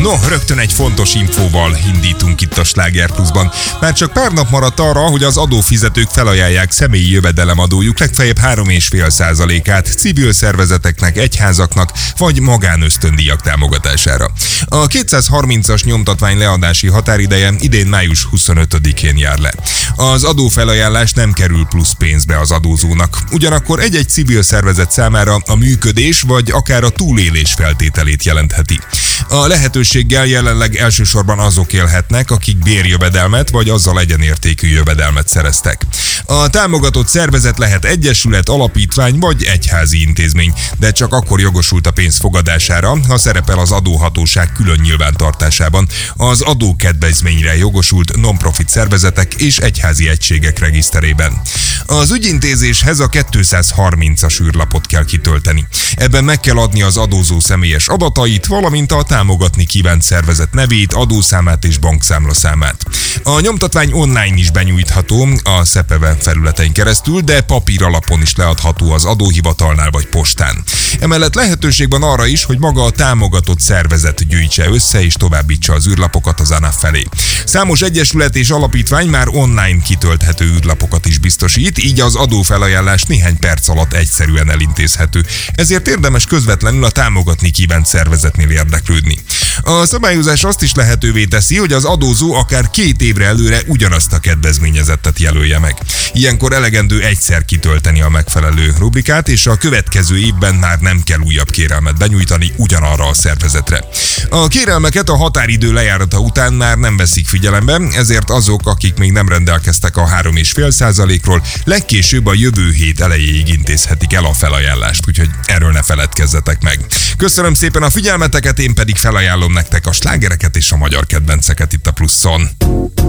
No, rögtön egy fontos infóval indítunk itt a Sláger Pluszban. Már csak pár nap maradt arra, hogy az adófizetők felajánlják személyi jövedelemadójuk legfeljebb 3,5%-át civil szervezeteknek, egyházaknak vagy magánösztöndíjak támogatására. A 230-as nyomtatvány leadási határideje idén május 25-én jár le. Az adófelajánlás nem kerül plusz pénzbe az adózónak. Ugyanakkor egy-egy civil szervezet számára a működés vagy akár a túlélés feltételét jelentheti. A lehetőséggel jelenleg elsősorban azok élhetnek, akik bérjövedelmet vagy azzal egyenértékű jövedelmet szereztek. A támogatott szervezet lehet egyesület, alapítvány vagy egyházi intézmény, de csak akkor jogosult a pénz fogadására, ha szerepel az adóhatóság külön nyilvántartásában az adókedvezményre jogosult non-profit szervezetek és egyházi egységek regiszterében. Az ügyintézéshez a 230-as űrlapot kell kitölteni. Ebben meg kell adni az adózó személyes adatait, valamint a támogatni kívánt szervezet nevét, adószámát és bankszámlaszámát. A nyomtatvány online is benyújtható a SZEPEVE felületein keresztül, de papír alapon is leadható az adóhivatalnál vagy postán. Emellett lehetőség van arra is, hogy maga a támogatott szervezet gyűjtse össze és továbbítsa az űrlapokat az ANAF felé. Számos egyesület és alapítvány már online kitölthető űrlapokat is biztosít, így az adófelajánlás néhány perc alatt egyszerűen elintézhető. Ezért érdemes közvetlenül a támogatni kívánt szervezetnél érdeklődni. A szabályozás azt is lehetővé teszi, hogy az adózó akár 2 évre előre ugyanazt a kedvezményezettet jelölje meg. Ilyenkor elegendő egyszer kitölteni a megfelelő rubrikát, és a következő évben már nem kell újabb kérelmet benyújtani ugyanarra a szervezetre. A kérelmeket a határidő lejárata után már nem veszik figyelembe, ezért azok, akik még nem rendelkeztek a 3,5%-ról, legkésőbb a jövő hét elejéig intézhetik el a felajánlást, úgyhogy erről ne feledkezzetek meg. Köszönöm szépen a figyelmeteket, én pedig felajánlom nektek a slágereket és a magyar kedvenceket itt a Pluszon.